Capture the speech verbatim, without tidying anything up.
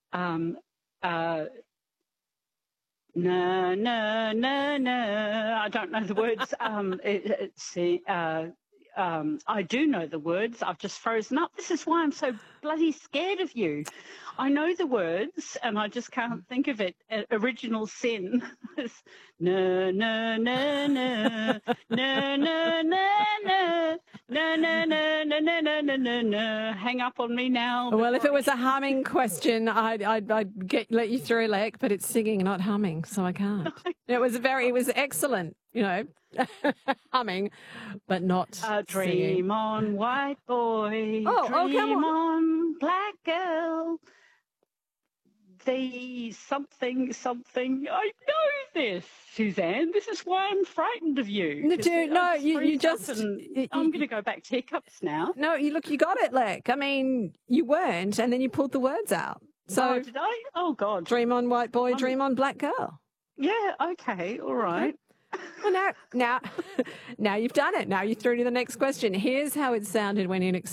um, uh, no, no, no, no. I don't know the words. Um, it, it's uh, um, I do know the words. I've just frozen up. This is why I'm so bloody scared of you. I know the words, and I just can't think of it. Uh, original sin. No, no, no, no, no, no, no, no. No, no, no, no, no, no, no, no, no. Hang up on me now. Well, if it was a humming question, I'd, I'd, I'd get, let you through, Lek, but it's singing, not humming, so I can't. It was very, it was excellent, you know, humming, but not uh, Dream singing. on, white boy. Oh, dream oh, come on. on, black girl. The something, something. I know this, Suzanne. This is why I'm frightened of you. No, dude, no, you, you just... You, I'm going to go back to hiccups now. No, you look, you got it, Lek. I mean, you weren't, and then you pulled the words out. So, oh, did I? Oh, God. Dream on, white boy, I'm... dream on, black girl. Yeah, okay, all right. Okay. Well, now, now, now you've done it. Now you're through to the next question. Here's how it sounded when you